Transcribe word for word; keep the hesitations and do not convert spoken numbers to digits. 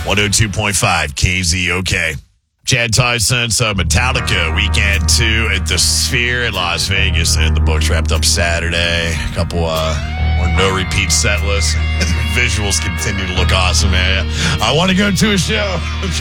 one oh two point five K Z O K. Chad Tyson's uh, Metallica weekend two at the Sphere in Las Vegas, and the books wrapped up Saturday. A couple uh, more no repeat set lists. Visuals continue to look awesome, man. I want to go to a show. I'm